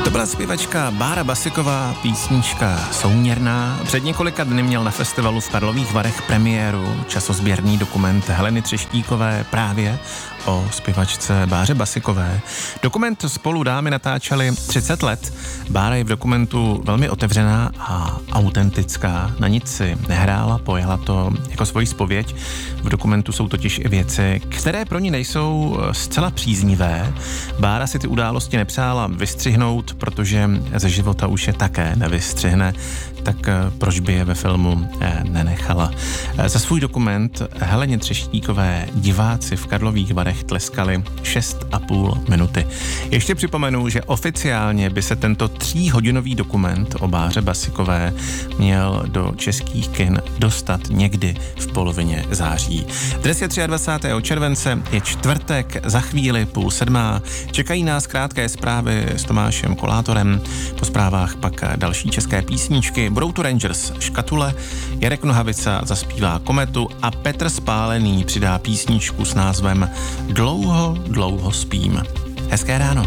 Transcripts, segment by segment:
To byla zpěvačka Bára Basiková, písnička Souměrná. Před několika dny měl na festivalu v Karlových Varech premiéru časozběrný dokument Heleny Třeštíkové právě o zpěvačce Báře Basikové. Dokument spolu dámy natáčely 30 let. Bára je v dokumentu velmi otevřená a autentická. Na nic si nehrála, pojala to jako svoji zpověď. V dokumentu jsou totiž i věci, které pro ní nejsou zcela příznivé. Bára si ty události nepřála vystřihnout, protože ze života už je také nevystřihne, tak proč by je ve filmu nenechala. Za svůj dokument Heleně Třeštíkové diváci v Karlových Varech tleskali 6,5 minuty. Ještě připomenu, že oficiálně by se tento 3hodinový dokument o Báře Basikové měl do českých kin dostat někdy v polovině září. Dnes je 23. července, je čtvrtek, za chvíli 6:30. Čekají nás krátké zprávy s Tomášem Kolátorem, po zprávách pak další české písničky. Budou tu Rangers Škatule, Jarek Nohavica zaspívá Kometu a Petr Spálený přidá písničku s názvem Dlouho, dlouho spím. Hezké ráno.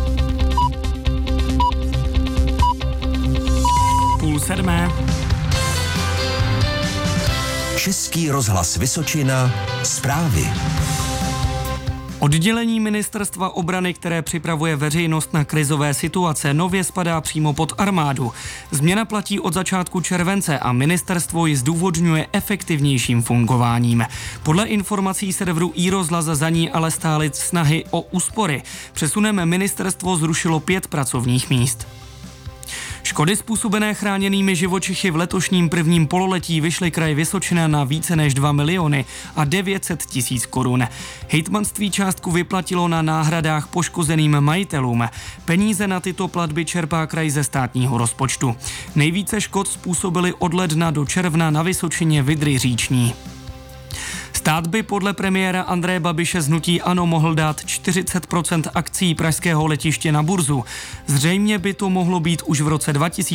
6:30. Český rozhlas Vysočina, zprávy. Oddělení Ministerstva obrany, které připravuje veřejnost na krizové situace, nově spadá přímo pod armádu. Změna platí od začátku července a ministerstvo ji zdůvodňuje efektivnějším fungováním. Podle informací serveru iRozhlas za ní ale stály snahy o úspory. Přesunem ministerstvo zrušilo 5 pracovních míst. Škody způsobené chráněnými živočichy v letošním prvním pololetí vyšly kraj Vysočina na více než 2 miliony a 900 000 korun. Hejtmanství částku vyplatilo na náhradách poškozeným majitelům. Peníze na tyto platby čerpá kraj ze státního rozpočtu. Nejvíce škod způsobily od ledna do června na Vysočině Vydry říční. Stát by podle premiéra Andreje Babiše z hnutí ANO mohl dát 40% akcií pražského letiště na burzu. Zřejmě by to mohlo být už v roce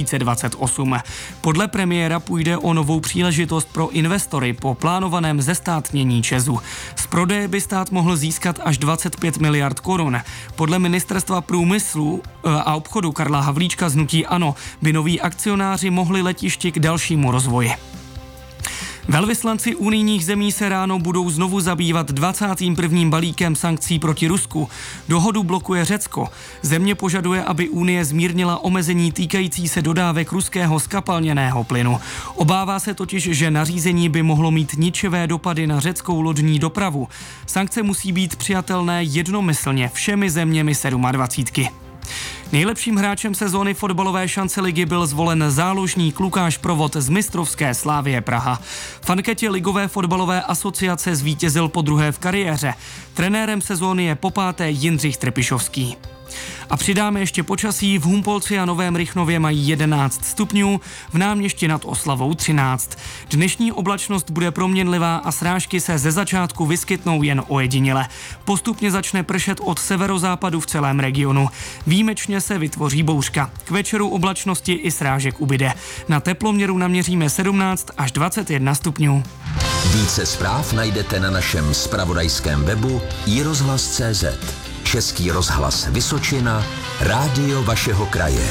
2028. Podle premiéra půjde o novou příležitost pro investory po plánovaném zestátnění ČEZu. Z prodeje by stát mohl získat až 25 miliard korun. Podle ministerstva průmyslu a obchodu Karla Havlíčka z hnutí ANO by noví akcionáři mohli letišti k dalšímu rozvoji. Velvyslanci unijních zemí se ráno budou znovu zabývat 21. balíkem sankcí proti Rusku. Dohodu blokuje Řecko. Země požaduje, aby Unie zmírnila omezení týkající se dodávek ruského skapalněného plynu. Obává se totiž, že nařízení by mohlo mít ničivé dopady na řeckou lodní dopravu. Sankce musí být přijatelné jednomyslně všemi zeměmi 27. Nejlepším hráčem sezóny fotbalové šance ligy byl zvolen záložník Lukáš Provod z mistrovské Slavie Praha. V anketě Ligové fotbalové asociace zvítězil podruhé v kariéře. Trenérem sezóny je popáté Jindřich Trpišovský. A přidáme ještě počasí. V Humpolci a Novém Rychnově mají 11 stupňů, v Náměšti nad Oslavou 13. Dnešní oblačnost bude proměnlivá a srážky se ze začátku vyskytnou jen ojediněle. Postupně začne pršet od severozápadu v celém regionu. Výjimečně se vytvoří bouřka. K večeru oblačnosti i srážek ubyde. Na teploměru naměříme 17 až 21 stupňů. Více zpráv najdete na našem zpravodajském webu iRozhlas.cz. Český rozhlas Vysočina, rádio vašeho kraje.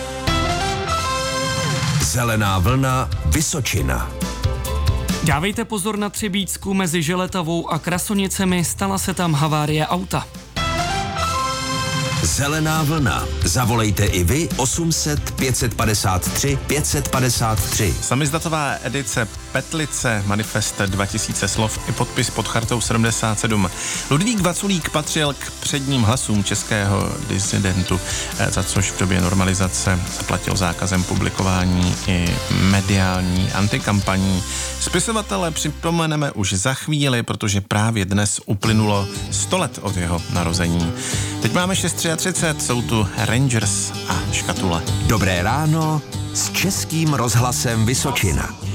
Zelená vlna Vysočina. Dávejte pozor na Třebíčsku mezi Želetavou a Krasonicemi, stala se tam havárie auta. Zelená vlna. Zavolejte i vy 800 553 553. Samizdatová edice Petlice, manifest 2000 slov i podpis pod chartou 77. Ludvík Vaculík patřil k předním hlasům českého disidentu, za což v době normalizace zaplatil zákazem publikování i mediální antikampaní. Spisovatele připomeneme už za chvíli, protože právě dnes uplynulo 100 let od jeho narození. Teď máme 6:33, jsou tu Rangers a Škatule. Dobré ráno s Českým rozhlasem Vysočina.